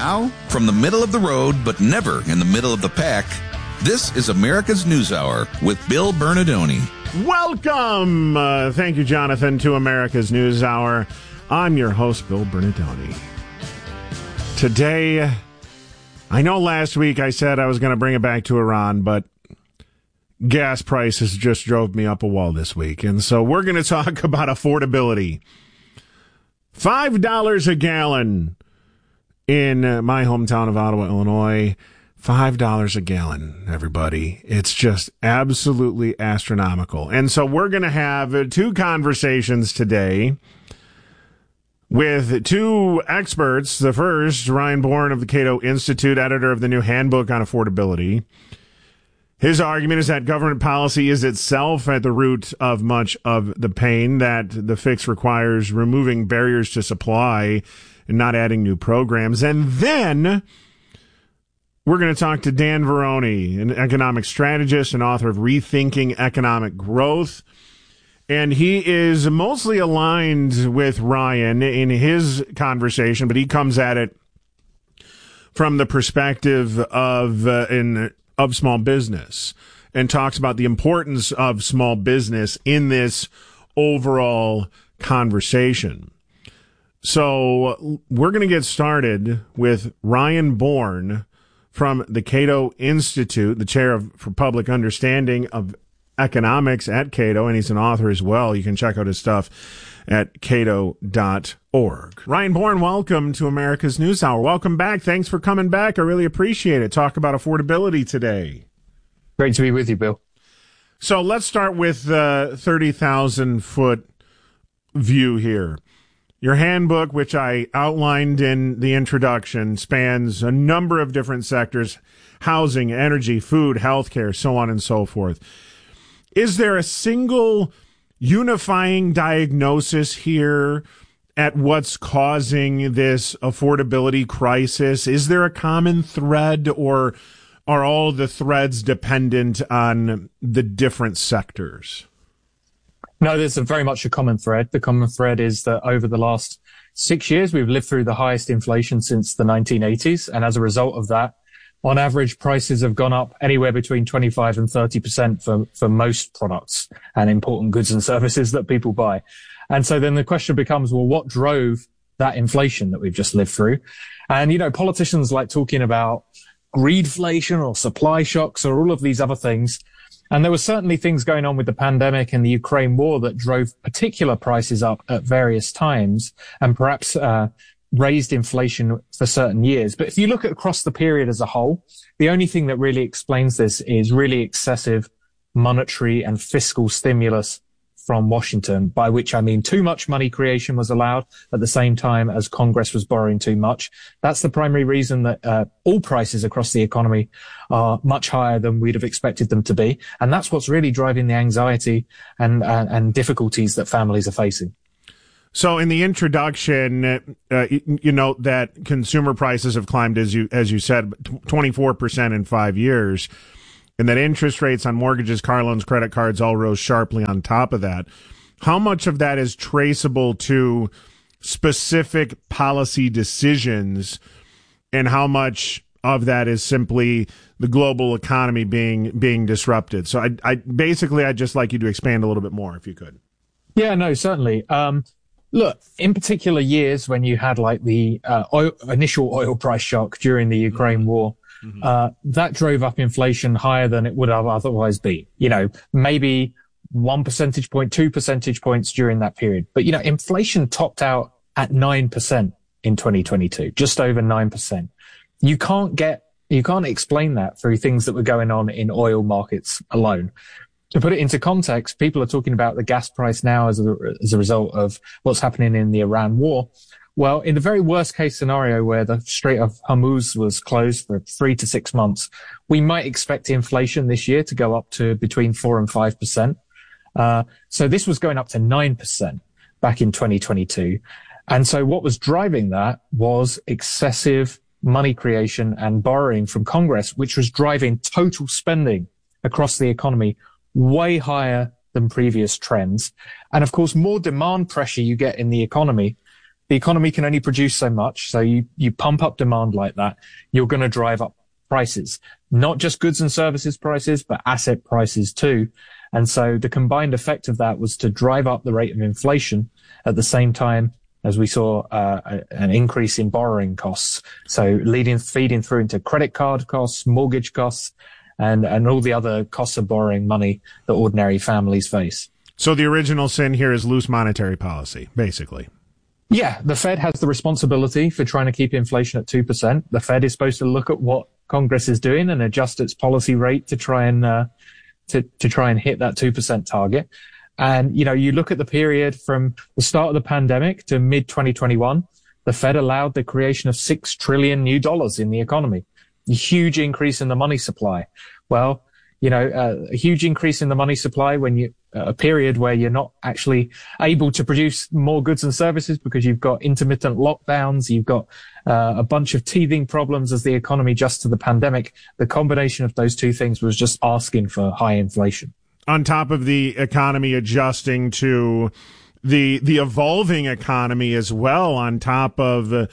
now, from the middle of the road, but never in the middle of the pack, this is America's News Hour with Bill Bernardoni. Welcome, thank you, Jonathan, to America's News Hour. I'm your host, Bill Bernardoni. Today, I know last week I said I was going to bring it back to Iran, but gas prices just drove me up a wall this week. And so we're going to talk about affordability. $5 a gallon in my hometown of Ottawa, Illinois. $5 a gallon, everybody. It's just absolutely astronomical. And so we're going to have two conversations today with two experts. The first, Ryan Bourne of the Cato Institute, editor of the new Handbook on Affordability. His argument is that government policy is itself at the root of much of the pain, that the fix requires removing barriers to supply and not adding new programs. And then we're going to talk to Dan Veroni, an economic strategist and author of Rethinking Economic Growth. And he is mostly aligned with Ryan in his conversation, but he comes at it from the perspective of small business and talks about the importance of small business in this overall conversation. So we're going to get started with Ryan Bourne from the Cato Institute, the chair for public understanding of economics at Cato, and he's an author as well. You can check out his stuff at cato.org. Ryan Bourne, welcome to America's News Hour. Welcome back. Thanks for coming back. I really appreciate it. Talk about affordability today. Great to be with you, Bill. So let's start with the 30,000-foot view here. Your handbook, which I outlined in the introduction, spans a number of different sectors: housing, energy, food, healthcare, so on and so forth. Is there a single unifying diagnosis here at what's causing this affordability crisis? Is there a common thread, or are all the threads dependent on the different sectors? No, there's very much a common thread. The common thread is that over the last 6 years, we've lived through the highest inflation since the 1980s. And as a result of that, on average, prices have gone up anywhere between 25 and 30% for most products and important goods and services that people buy. And so then the question becomes, well, what drove that inflation that we've just lived through? And, you know, politicians like talking about greedflation or supply shocks or all of these other things. And there were certainly things going on with the pandemic and the Ukraine war that drove particular prices up at various times and perhaps raised inflation for certain years. But if you look at across the period as a whole, the only thing that really explains this is really excessive monetary and fiscal stimulus from Washington, by which I mean too much money creation was allowed at the same time as Congress was borrowing too much. That's the primary reason that all prices across the economy are much higher than we'd have expected them to be. And that's what's really driving the anxiety and difficulties that families are facing. So in the introduction, you note that consumer prices have climbed, as you said, 24% in 5 years, and that interest rates on mortgages, car loans, credit cards all rose sharply on top of that. How much of that is traceable to specific policy decisions, and how much of that is simply the global economy being disrupted? So I'd just like you to expand a little bit more, if you could. Yeah, no, certainly. Look, in particular years when you had like the initial oil price shock during the Ukraine war, that drove up inflation higher than it would have otherwise been. You know, maybe 1 percentage point, 2 percentage points during that period. But, you know, inflation topped out at 9% in 2022, just over 9%. You can't explain that through things that were going on in oil markets alone. To put it into context, people are talking about the gas price now as a result of what's happening in the Iran war. Well, in the very worst case scenario where the Strait of Hormuz was closed for 3 to 6 months, we might expect inflation this year to go up to between 4 and 5%. So this was going up to 9% back in 2022. And so what was driving that was excessive money creation and borrowing from Congress, which was driving total spending across the economy way higher than previous trends. And of course, more demand pressure you get in the economy, the economy can only produce so much. So you pump up demand like that, you're going to drive up prices, not just goods and services prices, but asset prices too. And so the combined effect of that was to drive up the rate of inflation at the same time as we saw an increase in borrowing costs. So feeding through into credit card costs, mortgage costs, and all the other costs of borrowing money that ordinary families face. So the original sin here is loose monetary policy, basically. Yeah, the Fed has the responsibility for trying to keep inflation at 2%. The Fed is supposed to look at what Congress is doing and adjust its policy rate to try and hit that 2% target. And, you look at the period from the start of the pandemic to mid 2021, the Fed allowed the creation of $6 trillion new dollars in the economy, a huge increase in the money supply. Well, a huge increase in the money supply when a period where you're not actually able to produce more goods and services because you've got intermittent lockdowns, you've got a bunch of teething problems as the economy adjusts to the pandemic. The combination of those two things was just asking for high inflation. On top of the economy adjusting to the evolving economy as well, on top of the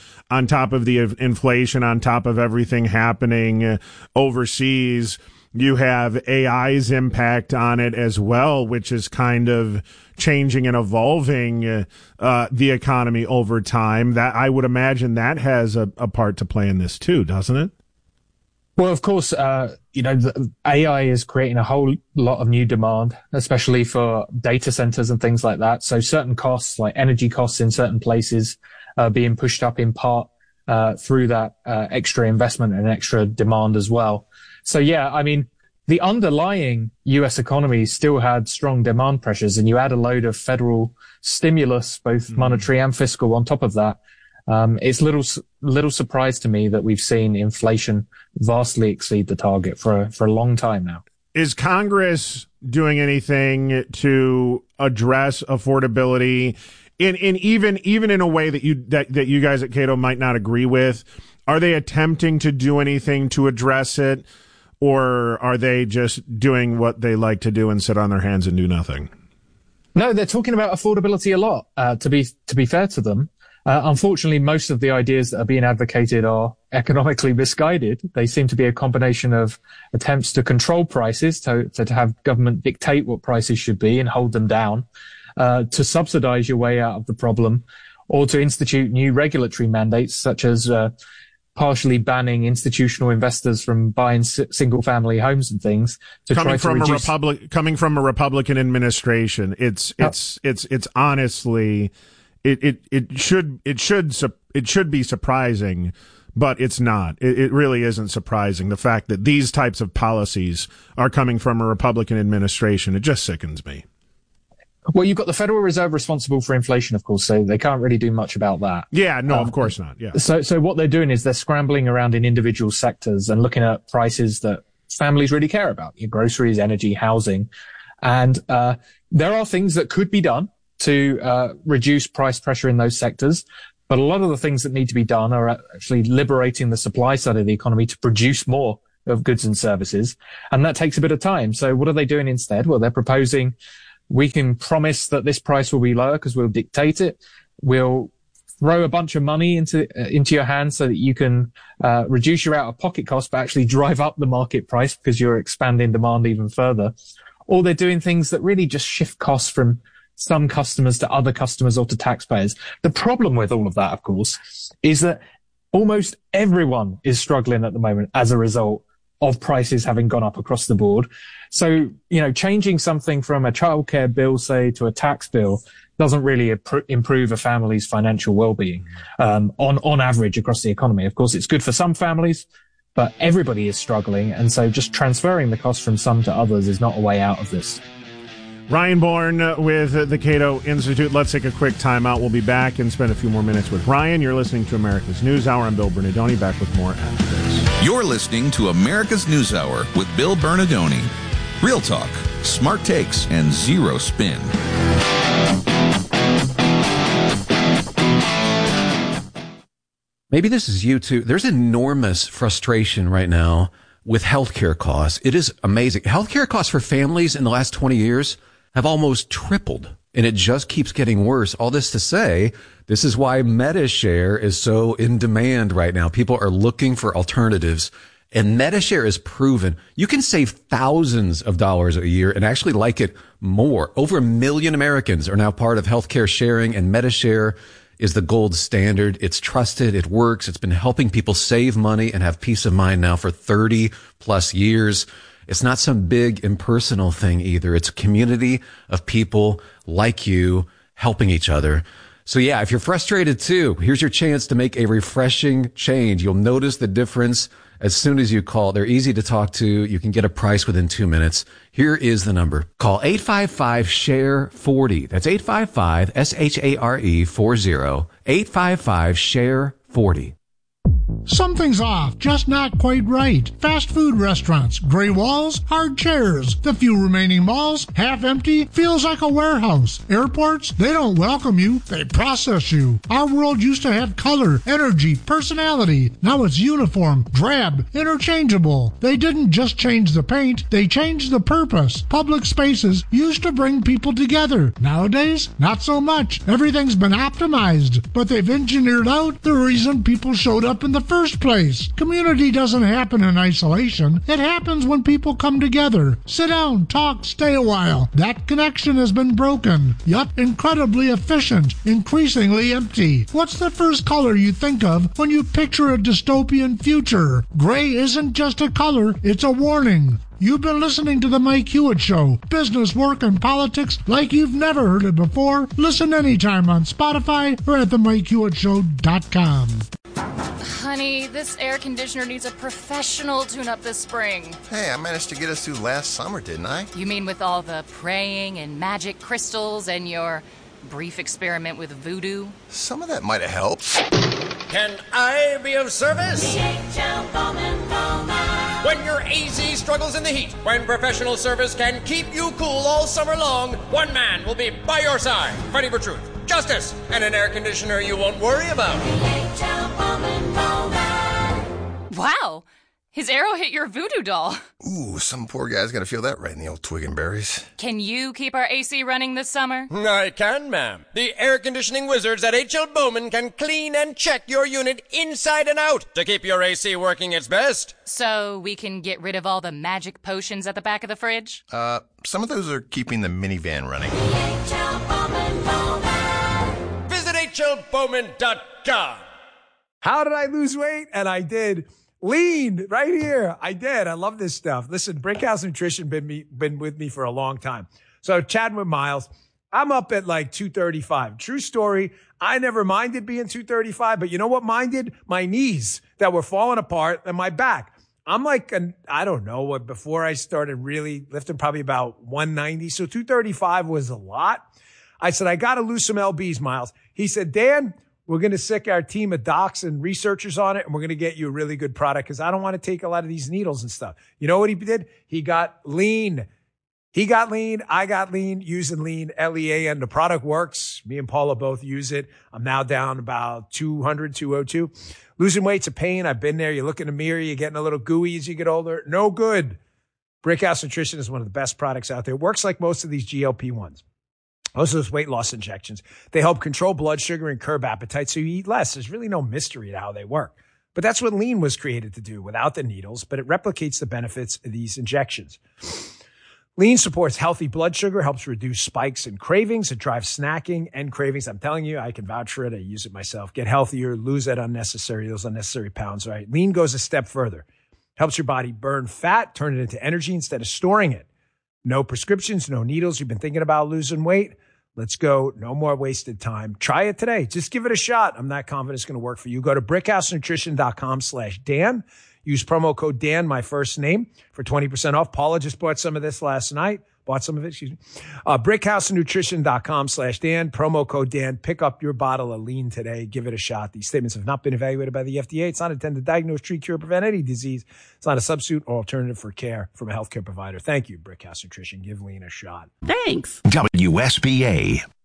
inflation, on top of everything happening overseas, you have AI's impact on it as well, which is kind of changing and evolving the economy over time. That I would imagine that has a part to play in this too, doesn't it? Well, of course, the AI is creating a whole lot of new demand, especially for data centers and things like that. So certain costs, like energy costs in certain places, are being pushed up in part through that extra investment and extra demand as well. So, yeah, I mean, the underlying U.S. economy still had strong demand pressures, and you add a load of federal stimulus, both monetary and fiscal, on top of that. It's little surprise to me that we've seen inflation vastly exceed the target for a long time now. Is Congress doing anything to address affordability in even in a way that you guys at Cato might not agree with? Are they attempting to do anything to address it, or are they just doing what they like to do and sit on their hands and do nothing? No, they're talking about affordability a lot. To be fair to them. Unfortunately, most of the ideas that are being advocated are economically misguided. They seem to be a combination of attempts to control prices, to have government dictate what prices should be and hold them down, to subsidize your way out of the problem, or to institute new regulatory mandates, such as partially banning institutional investors from buying single-family homes and things. Coming from a Republican administration, it's honestly. It should be surprising, but it's not. It really isn't surprising. The fact that these types of policies are coming from a Republican administration, it just sickens me. Well, you've got the Federal Reserve responsible for inflation, of course, so they can't really do much about that. Yeah, no, of course not. Yeah. So what they're doing is they're scrambling around in individual sectors and looking at prices that families really care about, your groceries, energy, housing. And there are things that could be done to reduce price pressure in those sectors. But a lot of the things that need to be done are actually liberating the supply side of the economy to produce more of goods and services. And that takes a bit of time. So what are they doing instead? Well, they're proposing we can promise that this price will be lower because we'll dictate it. We'll throw a bunch of money into your hands so that you can reduce your out-of-pocket costs, but actually drive up the market price because you're expanding demand even further. Or they're doing things that really just shift costs from some customers to other customers or to taxpayers. The problem with all of that, of course, is that almost everyone is struggling at the moment as a result of prices having gone up across the board. So, changing something from a childcare bill, say, to a tax bill doesn't really improve a family's financial well-being, on average across the economy. Of course, it's good for some families, but everybody is struggling. And so just transferring the cost from some to others is not a way out of this. Ryan Bourne with the Cato Institute. Let's take a quick timeout. We'll be back and spend a few more minutes with Ryan. You're listening to America's News Hour. I'm Bill Bernardoni, back with more after this. You're listening to America's News Hour with Bill Bernardoni. Real talk, smart takes, and zero spin. Maybe this is you too. There's enormous frustration right now with healthcare costs. It is amazing. Healthcare costs for families in the last 20 years have almost tripled. and it just keeps getting worse. All this to say, this is why MediShare is so in demand right now. People are looking for alternatives, and MediShare is proven. You can save thousands of dollars a year and actually like it more. Over 1 million Americans are now part of healthcare sharing, and MediShare is the gold standard. It's trusted. It works. It's been helping people save money and have peace of mind now for 30 plus years. It's not some big impersonal thing either. It's a community of people like you helping each other. So yeah, if you're frustrated too, here's your chance to make a refreshing change. You'll notice the difference as soon as you call. They're easy to talk to. You can get a price within 2 minutes. Here is the number. Call 855-SHARE-40. That's 855-SHARE-40. 855-SHARE-40. Something's off, just not quite right. Fast food restaurants, gray walls, hard chairs. The few remaining malls, half empty, feels like a warehouse. Airports, they don't welcome you, they process you. Our world used to have color, energy, personality. Now it's uniform, drab, interchangeable. They didn't just change the paint, they changed the purpose. Public spaces used to bring people together. Nowadays, not so much. Everything's been optimized, but they've engineered out the reason people showed up in the first place. Community doesn't happen in isolation. It happens when people come together. Sit down, talk, stay a while. That connection has been broken, yet incredibly efficient, increasingly empty. What's the first color you think of when you picture a dystopian future? Gray isn't just a color, it's a warning. You've been listening to The Mike Hewitt Show. Business, work, and politics like you've never heard it before. Listen anytime on Spotify or at themikehewittShow.com. Honey, this air conditioner needs a professional tune-up this spring. Hey, I managed to get us through last summer, didn't I? You mean with all the praying and magic crystals and your brief experiment with voodoo? Some of that might have helped. Can I be of service? DHL Bowman Bowman. When your AC struggles in the heat, when professional service can keep you cool all summer long, one man will be by your side, fighting for truth, justice, and an air conditioner you won't worry about. DHL Bowman Bowman. Wow! His arrow hit your voodoo doll. Ooh, some poor guy's gonna feel that right in the old twig and berries. Can you keep our AC running this summer? I can, ma'am. The air conditioning wizards at H.L. Bowman can clean and check your unit inside and out to keep your AC working its best. So we can get rid of all the magic potions at the back of the fridge? Some of those are keeping the minivan running. DHL Bowman Bowman. Visit hlbowman.com. How did I lose weight? And I did. Lean right here. I did. I love this stuff. Listen, Brickhouse Nutrition been with me for a long time. So chatting with Miles, I'm up at like 235. True story. I never minded being 235, but you know what minded? My knees that were falling apart and my back. I'm like, I don't know what, before I started really lifting, probably about 190. So 235 was a lot. I said, I got to lose some LBs, Miles. He said, Dan, we're going to sick our team of docs and researchers on it, and we're going to get you a really good product because I don't want to take a lot of these needles and stuff. You know what he did? He got lean. He got lean. I got lean using lean, LEAN. The product works. Me and Paula both use it. I'm now down about 200, 202. Losing weight's a pain. I've been there. You look in the mirror. You're getting a little gooey as you get older. No good. Brickhouse Nutrition is one of the best products out there. It works like most of these GLP-1s. Most of those weight loss injections, they help control blood sugar and curb appetite so you eat less. There's really no mystery to how they work. But that's what lean was created to do without the needles, but it replicates the benefits of these injections. Lean supports healthy blood sugar, helps reduce spikes and cravings. It drives snacking and cravings. I'm telling you, I can vouch for it. I use it myself. Get healthier, lose those unnecessary pounds, right? Lean goes a step further. Helps your body burn fat, turn it into energy instead of storing it. No prescriptions, no needles. You've been thinking about losing weight? Let's go. No more wasted time. Try it today. Just give it a shot. I'm not confident it's going to work for you. Go to brickhousenutrition.com/Dan. Use promo code Dan, my first name, for 20% off. Paula just bought some of this last night. brickhousenutrition.com/Dan. Promo code Dan. Pick up your bottle of lean today. Give it a shot. These statements have not been evaluated by the FDA. It's not intended to diagnose, treat, cure, prevent any disease. It's not a substitute or alternative for care from a healthcare provider. Thank you, Brickhouse Nutrition. Give lean a shot. Thanks. WSBA.